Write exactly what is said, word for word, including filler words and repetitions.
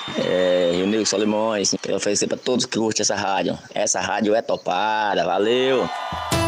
É, Rio Negro Solimões. Quero oferecer pra todos que curtem essa rádio. Essa rádio é topada, valeu!